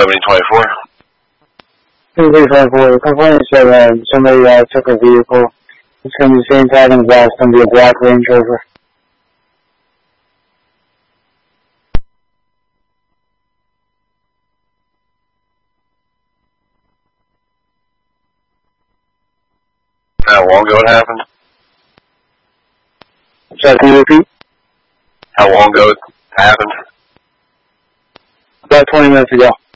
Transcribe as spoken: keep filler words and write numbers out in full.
seventy twenty-four. seventy twenty-four. Complaint said uh, somebody uh, took a vehicle. It's going to be the same tag glass. It's going to be a black Range Rover. How long ago it happened? Sorry, can you repeat? How long ago it happened? About twenty minutes ago.